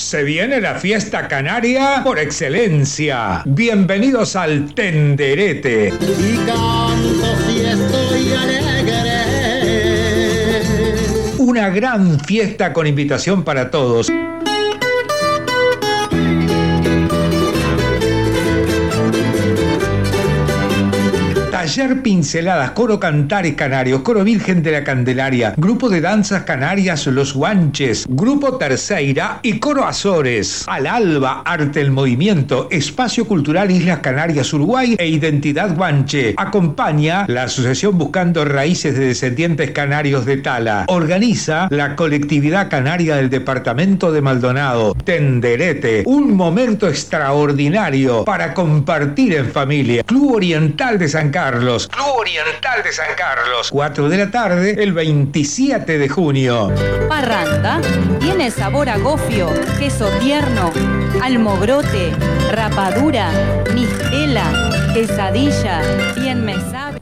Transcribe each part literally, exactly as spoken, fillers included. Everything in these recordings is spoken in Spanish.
Se viene la fiesta canaria por excelencia. Bienvenidos al Tenderete. Y canto si estoy alegre. Una gran fiesta con invitación para todos. Taller Pinceladas, Coro Cantares Canarios, Coro Virgen de la Candelaria, Grupo de Danzas Canarias Los Guanches, Grupo Terceira y Coro Azores. Al Alba, Arte el Movimiento, Espacio Cultural Islas Canarias Uruguay e Identidad Guanche. Acompaña la Asociación Buscando Raíces de Descendientes Canarios de Tala. Organiza la Colectividad Canaria del Departamento de Maldonado. Tenderete, un momento extraordinario para compartir en familia. Club Oriental de San Carlos. Club Oriental de San Carlos. cuatro de la tarde, el veintisiete de junio. Parranda tiene sabor a gofio, queso tierno, almogrote, rapadura, mistela, quesadilla, bien me sabe.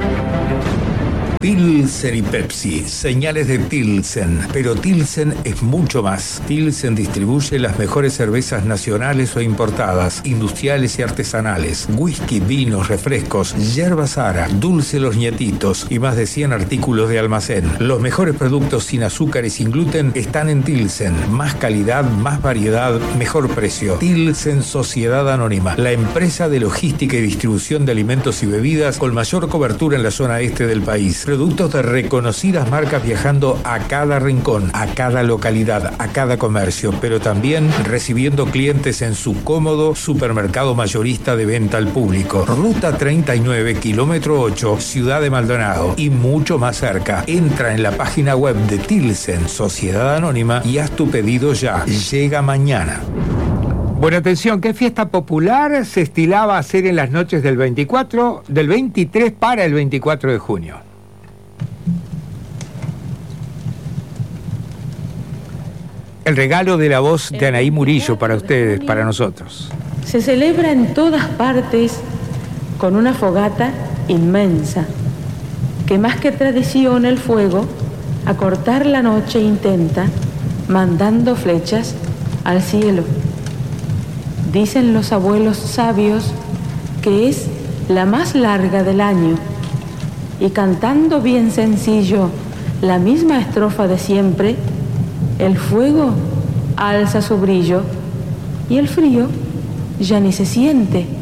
Tilsen y Pepsi, señales de Tilsen, pero Tilsen es mucho más. Tilsen distribuye las mejores cervezas nacionales o importadas, industriales y artesanales, whisky, vinos, refrescos, yerba Sara, dulce Los Nietitos y más de cien artículos de almacén. Los mejores productos sin azúcar y sin gluten están en Tilsen. Más calidad, más variedad, mejor precio. Tilsen Sociedad Anónima, la empresa de logística y distribución de alimentos y bebidas con mayor cobertura en la zona este del país. Productos de reconocidas marcas viajando a cada rincón, a cada localidad, a cada comercio, pero también recibiendo clientes en su cómodo supermercado mayorista de venta al público. Ruta treinta y nueve, kilómetro ocho, Ciudad de Maldonado y mucho más cerca. Entra en la página web de Tilsen Sociedad Anónima y haz tu pedido ya. Llega mañana. Bueno, atención, ¿qué fiesta popular se estilaba hacer en las noches del veinticuatro, del veintitrés para el veinticuatro de junio? El regalo de la voz de Anaí Murillo para ustedes, para nosotros. Se celebra en todas partes con una fogata inmensa, que más que tradición el fuego, acortar la noche intenta, mandando flechas al cielo. Dicen los abuelos sabios que es la más larga del año, y cantando bien sencillo la misma estrofa de siempre, el fuego alza su brillo y el frío ya ni se siente.